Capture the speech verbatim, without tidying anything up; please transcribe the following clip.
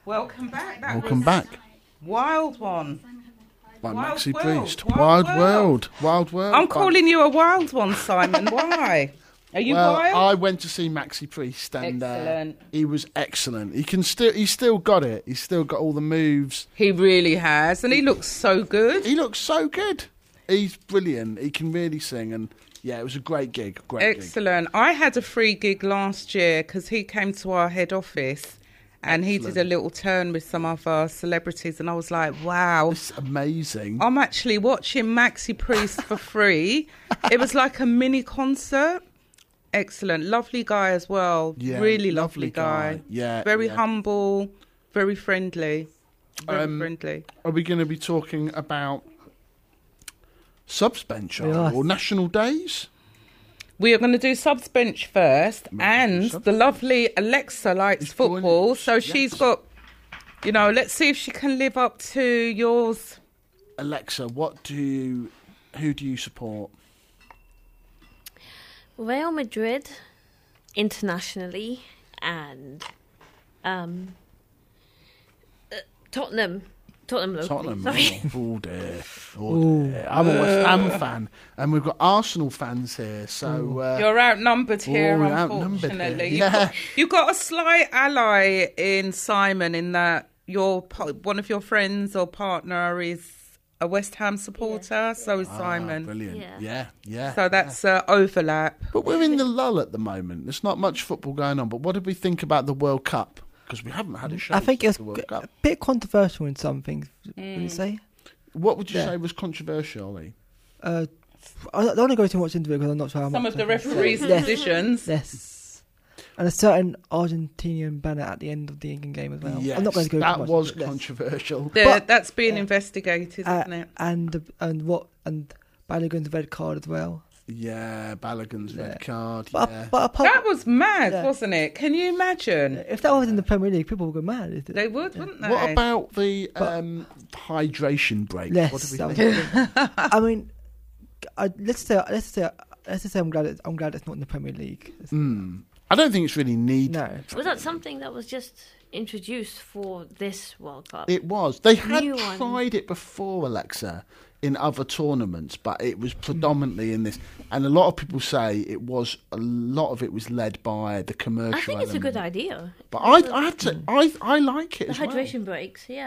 Welcome back. That Welcome was back. Wild one. By Wild Maxi World. Priest. Wild Wild, World. World. Wild World. I'm by- calling you a wild one, Simon. Why? Are you well, wild? I went to see Maxi Priest, and uh, Excellent. he was excellent. He can still, he's still got it. He's still got all the moves. He really has, and he looks so good. He looks so good. He's brilliant. He can really sing, and yeah, it was a great gig. Great gig. Excellent. I had a free gig last year because he came to our head office and he did a little turn with some of our celebrities, and I was like, wow. It's amazing. I'm actually watching Maxi Priest for free. It was like a mini concert. Excellent. Lovely guy as well. Yeah, really lovely lovely guy. guy. Yeah, Very yeah. humble, very friendly. Very Um, friendly. Are we going to be talking about Subsbench We are. or National Days? We are going to do subs bench first, Maybe and subs the lovely Alexa likes Is football, joining- so she's yes. got, you know, let's see if she can live up to yours. Alexa, what do you, who do you support? Real Madrid internationally and um, uh, Tottenham. Tottenham locally. Tottenham. Sorry. Oh, oh dear. Oh dear. I'm a West Ham fan, and we've got Arsenal fans here, so... Uh, You're outnumbered here, oh, we're outnumbered unfortunately. here. You've, Yeah. got, you've got a slight ally in Simon in that your pa- one of your friends or partner is a West Ham supporter, so is ah, Simon. brilliant. Yeah. Yeah, yeah. So that's uh, overlap. But we're in the lull at the moment. There's not much football going on, but what did we think about the World Cup? Because we haven't had a show I think since it's the World a Cup. bit controversial in some things. Would Mm. you say? What would you Yeah. say was controversial, Ollie? Uh, I don't want to go too much into it because I'm not sure how Some much. of the I- referees' Yes. decisions. Yes. And a certain Argentinian banner at the end of the England game as well. Yes, I'm not going to go that too much was into it. Yes. controversial. Yeah, But- that's being uh, investigated, Uh, isn't it? and the- and what and Balogun's red card as well. Yeah, Balogun's Yeah. red card. But yeah. but apart, That was mad, Yeah. wasn't it? Can you imagine? if that was in the Premier League, people would go mad. Is it? They would, wouldn't they? What about the But- um, hydration break? Yes, what do we that think? was- I mean, I, let's say let's say let's just say I'm glad it, I'm glad it's not in the Premier League. It's- Hmm. I don't think it's really needed. No, Was that something that was just introduced for this World Cup? It was. They had New one. tried it before, Alexa, in other tournaments, but it was predominantly in this. And a lot of people say it was a lot of it was led by the commercial. I think it's a good element. idea. But I, I have to. I, I like it The as well. hydration breaks, yeah.